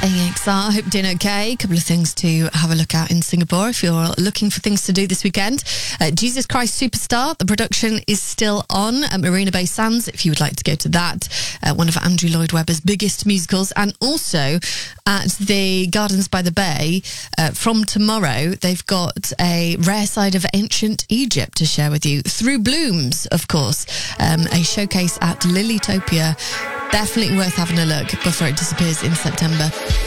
AXR. Hope you're doing okay. A couple of things to have a look at in Singapore if you're looking for things to do this weekend. Jesus Christ Superstar, the production is still on at Marina Bay Sands if you would like to go to that. One of Andrew Lloyd Webber's biggest musicals. And also at the Gardens by the Bay, from tomorrow, they've got a rare side of ancient Egypt to share with you through Blooms, of course. A showcase at Lilytopia. Definitely worth having a look before it disappears in September.